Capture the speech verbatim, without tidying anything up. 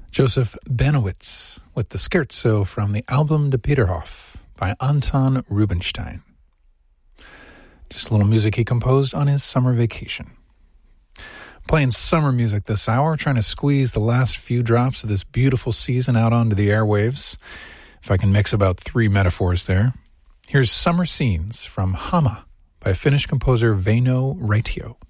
Joseph Benowitz with the Scherzo from the album De Peterhof by Anton Rubinstein. Just a little music he composed on his summer vacation. Playing summer music this hour, trying to squeeze the last few drops of this beautiful season out onto the airwaves. If I can mix about three metaphors there. Here's Summer Scenes from Hama by Finnish composer Väinö Raitio.